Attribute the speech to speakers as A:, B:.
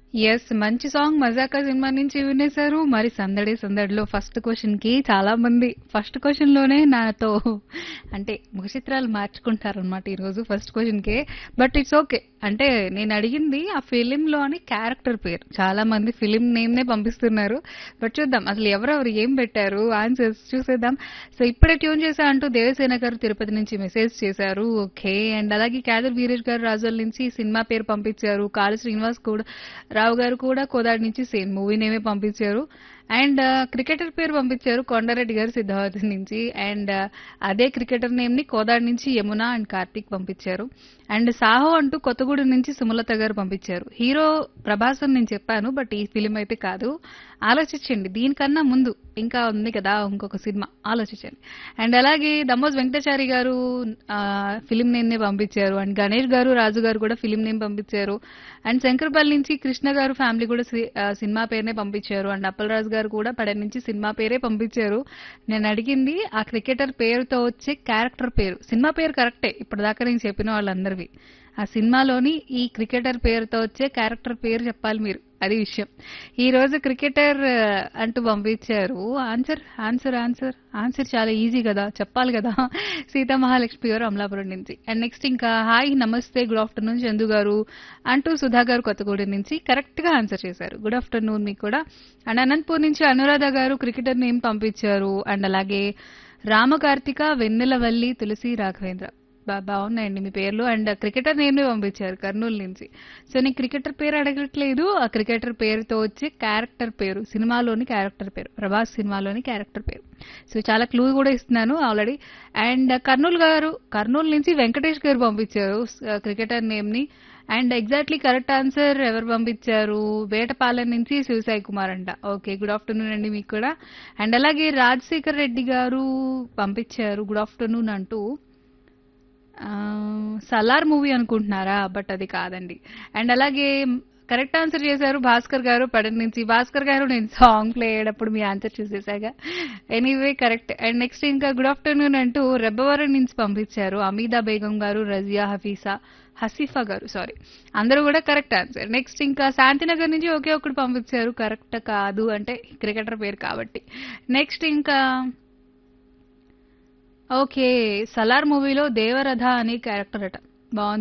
A: Yes. మంచి song 'మజాకా' cinema నుంచి వినేశారు. మరి సందడి సందడిలో ఫస్ట్ క్వెషన్‌కి చాలా మంది ఫస్ట్ క్వెషన్‌లోనే నాతో అంటే ముఖ చిత్రాలు మార్చుకుంటారనమాట ఈరోజు ఫస్ట్ క్వెషన్‌కే. But it's okay. అంటే నేను అడిగింది ఆ ఫిలింలోని క్యారెక్టర్ పేరు. చాలా మంది ఫిలిం నేమ్‌నే పంపిస్తున్నారు. బట్ చూద్దాం అసలు ఎవరెవరు ఏం పెట్టారు ఆన్సర్స్ చూసేద్దాం. సో ఇప్పుడే ట్యూన్ చేశా అంటూ దేవసేన గారు తిరుపతి నుంచి మెసేజ్ చేశారు. ఓకే. అండ్ అలాగే క్యాదర్ వీరేష్ గారు రాజోల్ నుంచి సినిమా పేరు పంపించారు. కాళ శ్రీనివాస్ కూడా రావు గారు కూడా కోదాడి నుంచి సేమ్ మూవీ నేమే పంపించారు. అండ్ క్రికెటర్ పేరు పంపించారు కొండారెడ్డి గారు సిద్ధావతి నుంచి. అండ్ అదే క్రికెటర్ నేమ్ ని కోదాడి నుంచి యమున అండ్ కార్తీక్ పంపించారు. అండ్ సాహో అంటూ కొత్తగూడెం నుంచి సుమలత గారు పంపించారు. హీరో ప్రభాస్ అని నేను చెప్పాను. బట్ ఈ ఫిలిం అయితే కాదు. ఆలోచించండి. దీనికన్నా ముందు ఇంకా ఉంది కదా ఇంకొక సినిమా, ఆలోచించండి. అండ్ అలాగే దమ్మోజ్ వెంకటాచారి గారు ఫిలిం నేమ్ నే పంపించారు. అండ్ గణేష్ గారు రాజు గారు కూడా ఫిలిం నేమ్ పంపించారు. అండ్ శంకర్పల్లి నుంచి కృష్ణ గారు ఫ్యామిలీ కూడా సినిమా పేరునే పంపించారు. అండ్ అప్పలరాజు గారు కూడా పడే నుంచి సినిమా పేరే పంపించారు. నేను అడిగింది ఆ క్రికెటర్ పేరుతో వచ్చే క్యారెక్టర్ పేరు. సినిమా పేరు కరెక్టే ఇప్పటిదాకా నేను చెప్పిన వాళ్ళందరివి. ఆ సినిమాలోని ఈ క్రికెటర్ పేరుతో వచ్చే క్యారెక్టర్ పేరు చెప్పాలి మీరు. అది విషయం. ఈ రోజు క్రికెటర్ అంటూ పంపించారు. ఆన్సర్ ఆన్సర్ ఆన్సర్ ఆన్సర్ చాలా ఈజీ కదా, చెప్పాలి కదా. సీతా మహాలక్ష్మి గారు అమలాపురం నుంచి. అండ్ నెక్స్ట్ ఇంకా హాయ్ నమస్తే గుడ్ ఆఫ్టర్నూన్ చందు గారు అంటూ సుధా గారు కొత్తగూడెం నుంచి కరెక్ట్ గా ఆన్సర్ చేశారు. గుడ్ ఆఫ్టర్నూన్ మీకు కూడా. అండ్ అనంతపూర్ నుంచి అనురాధ గారు క్రికెటర్ నేమ్ పంపించారు. అండ్ అలాగే రామకార్తిక వెన్నెలవల్లి తులసి రాఘవేంద్ర బాగున్నాయండి మీ పేర్లు. అండ్ క్రికెటర్ నేమ్ పంపించారు కర్నూలు నుంచి. సో నేను క్రికెటర్ పేరు అడగట్లేదు, ఆ క్రికెటర్ పేరుతో వచ్చే క్యారెక్టర్ పేరు, సినిమాలోని క్యారెక్టర్ పేరు, ప్రభాస్ సినిమాలోని క్యారెక్టర్ పేరు. సో చాలా క్లూ కూడా ఇస్తున్నాను ఆల్రెడీ. అండ్ కర్నూలు నుంచి వెంకటేష్ గారు పంపించారు క్రికెటర్ నేమ్ ని. అండ్ ఎగ్జాక్ట్లీ కరెక్ట్ ఆన్సర్ ఎవరు పంపించారు, వేటపాలెం నుంచి శివసాయి కుమార్ అంట. ఓకే గుడ్ ఆఫ్టర్నూన్ అండి మీకు కూడా. అండ్ అలాగే రాజశేఖర్ రెడ్డి గారు పంపించారు గుడ్ ఆఫ్టర్నూన్ అంటూ. ఆ, సలార్ మూవీ అనుకుంటున్నారా, బట్ అది కాదండి. అండ్ అలాగే కరెక్ట్ ఆన్సర్ చేశారు భాస్కర్ గారు పడన్ నుంచి. భాస్కర్ గారు నేను సాంగ్ ప్లే అయ్యేటప్పుడు మీ answer చూసేసాగా. Anyway correct. And next ఇంకా గుడ్ ఆఫ్టర్నూన్ అంటూ రెబ్బవరం నుంచి పంపించారు అమీదా బేగం గారు, రజియా హసీఫా గారు సారీ. అందరూ కూడా కరెక్ట్ ఆన్సర్. నెక్స్ట్ ఇంకా శాంతినగర్ నుంచి ఒకే ఒకటి పంపించారు కరెక్ట్ కాదు అంటే క్రికెటర్ పేరు కాబట్టి. నెక్స్ట్ ఇంకా ఓకే సలార్ మూవీలో దేవరథ అనే క్యారెక్టర్ అట. బాగుంది.